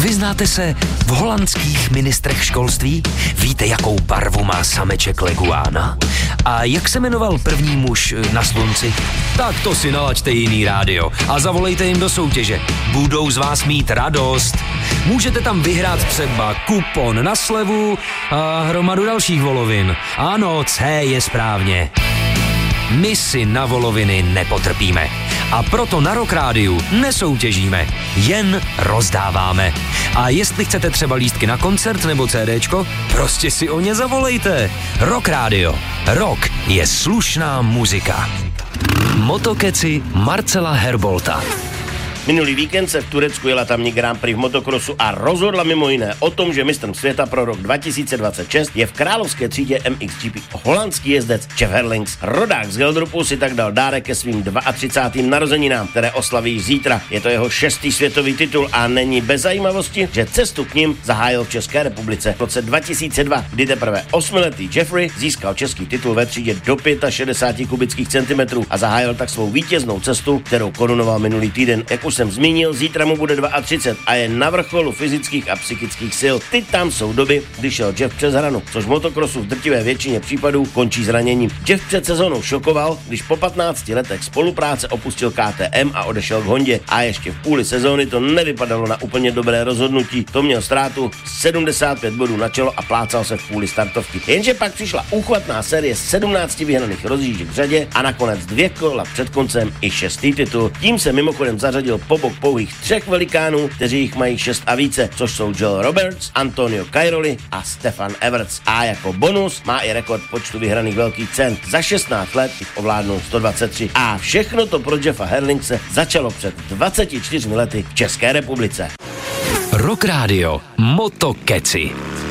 Vyznáte se v holandských ministrech školství? Víte, jakou barvu má sameček leguána? A jak se jmenoval první muž na slunci? Tak to si nalaďte jiný rádio a zavolejte jim do soutěže. Budou z vás mít radost. Můžete tam vyhrát třeba kupon na slevu a hromadu dalších volovin. Ano, C je správně. My si na voloviny nepotrpíme. A proto na Rock Rádiu nesoutěžíme, jen rozdáváme. A jestli chcete třeba lístky na koncert nebo CDčko, prostě si o ně zavolejte. Rock Rádio. Rock je slušná muzika. Motokeci Marcela Herbolta. Minulý víkend se v Turecku jela tamní Grand Prix v motokrosu a rozhodla mimo jiné o tom, že mistrem světa pro rok 2026 je v královské třídě MXGP holandský jezdec Jeff Herlings. Rodák z Geldrupu si tak dal dárek ke svým 32. narozeninám, které oslaví zítra. Je to jeho 6. světový titul a není bez zajímavosti, že cestu k ním zahájil v České republice. V roce 2002, kdy teprve 8letý Jeffrey získal český titul ve třídě do 65 kubických centimetrů a zahájil tak svou vítěznou cestu, kterou korunoval minulý týden. Jak už jsem zmínil, zítra mu bude 32 a je na vrcholu fyzických a psychických sil. Ty tam jsou doby, kdy šel Jeff přes hranu, což v motokrosu v drtivé většině případů končí zraněním. Jeff před sezónou šokoval, když po 15 letech spolupráce opustil KTM a odešel k Hondě. A ještě v půli sezóny to nevypadalo na úplně dobré rozhodnutí. To měl ztrátu 75 bodů na čelo a plácal se v půli startovky. Jenže pak přišla úchvatná série 17 vyhraných rozjížděk v řadě a nakonec 2 kola před koncem i 6. titul. Tím se mimochodem zařadil po bok pouhých 3 velikánů, kteří jich mají 6 a více, což jsou Joel Roberts, Antonio Cairoli a Stefan Everts. A jako bonus má i rekord počtu vyhraných velkých cen. Za 16 let jich ovládnul 123. A všechno to pro Jeffa Herlingse začalo před 24 lety v České republice. Rock Rádio Motokeci.